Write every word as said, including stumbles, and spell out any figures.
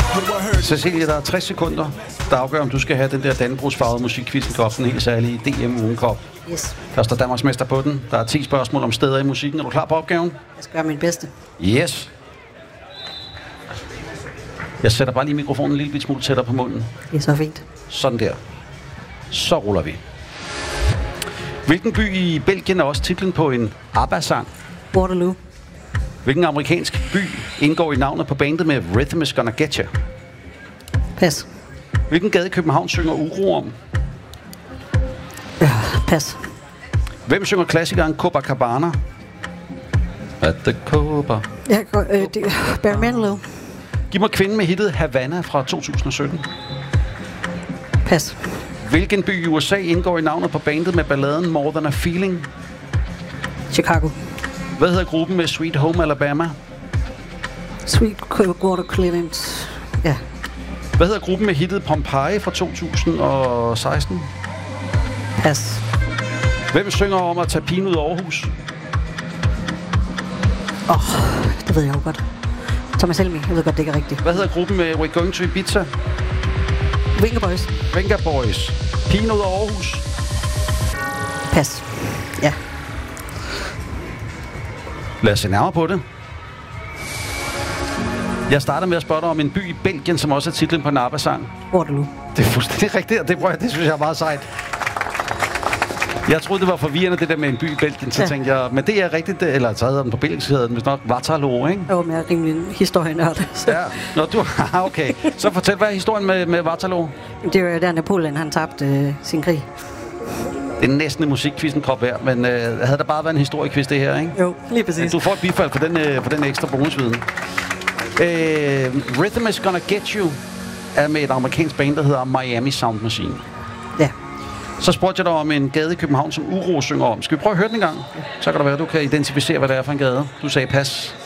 Cecilie, der er tres sekunder, der afgør, om du skal have den der Dannebrogsfarvede musikquizzen-kop, den helt særlige D M-ugenkop. Yes. Der står Danmarksmester på den. Der er ti spørgsmål om steder i musikken. Er du klar på opgaven? Jeg skal gøre mit bedste. Yes. Jeg sætter bare lige mikrofonen en lille smule tættere på munden. Det er så fint. Sådan der. Så ruller vi. Hvilken by i Belgien er også titlen på en ABBA-sang? Waterloo. Hvilken amerikansk by indgår i navnet på bandet med Rhythm Is Gonna Get You? Pas. Hvilken gade i København synger Uro om? Ja, pas. Hvem synger klassikeren Copacabana? At the Copa. Jeg går, øh, det, Barry Manilow. Giv mig kvinden med hittet Havana fra to tusind og sytten. Pas. Hvilken by i U S A indgår i navnet på bandet med balladen More Than a Feeling? Chicago. Hvad hedder gruppen med Sweet Home Alabama? Sweet Water Clement. Ja. Hvad hedder gruppen med hittet Pompeii fra to tusind og seksten? Pas. Hvem synger om at tage pigen ud af Aarhus? Åh, oh, det ved jeg jo godt. Thomas Helmi, jeg ved godt, det ikke er rigtigt. Hvad hedder gruppen med We're Going to Ibiza? Venga Boys. Venga Boys. Pigen ud af Aarhus? Pas. Ja. Lad os se nærmere på det. Jeg starter med at spørge dig om en by i Belgien, som også er titlen på en ABBA-sang. Waterloo. Det er fuldstændig rigtigt, og det, prøver jeg, det synes jeg er meget sejt. Jeg troede, det var forvirrende, det der med en by i Belgien, så ja. tænkte jeg, men det er rigtigt, eller så havde den på belgisk, hedder den, hvis nok Waterloo, ikke? Jo, men jeg er rimelig historienørd. Ja, nå, du, okay. Så fortæl, hvad er historien med, med Waterloo? Det var jo der Napoleon, han tabte øh, sin krig. Det er næsten en musikquizzen krop værd, men øh, havde der bare været en historiequiz det her, ikke? Jo, lige præcis. Du får et bifald for den, øh, for den ekstra bonusviden. Øh, Rhythm Is Gonna Get You er med et amerikansk band, der hedder Miami Sound Machine. Ja. Så spurgte jeg dig om en gade i København, som Uro synger om. Skal vi prøve at høre den en gang? Så kan det være, at du kan identificere, hvad det er for en gade. Du sagde pas.